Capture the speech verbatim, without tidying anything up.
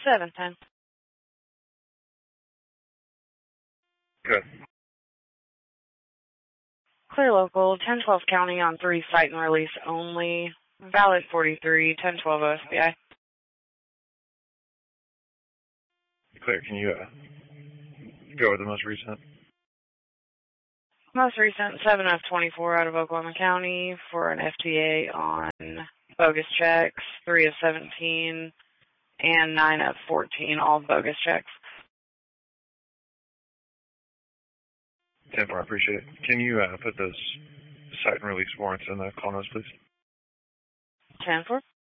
seven ten. Good. Clear local, ten twelve county on three cite and release only. Valid forty-three, ten twelve O S B I. Clear. Can you uh, go with the most recent? Most recent, seven of twenty-four out of Oklahoma County for an F T A on bogus checks, three of seventeen, and nine of fourteen, all bogus checks. ten four, I appreciate it. Can you uh, put those cite and release warrants in the call notes, please? ten four.